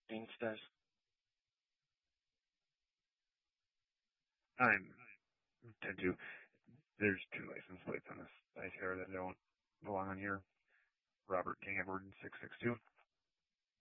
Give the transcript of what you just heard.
Gangsters. I'm 10-2. There's two license plates on this ITR that don't belong on here. Robert King Edward 662.